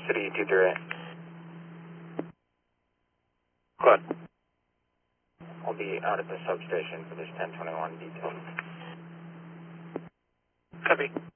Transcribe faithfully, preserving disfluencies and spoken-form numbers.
City two three eight. Go ahead. I'll be out at the substation for this ten twenty-one detail. Copy.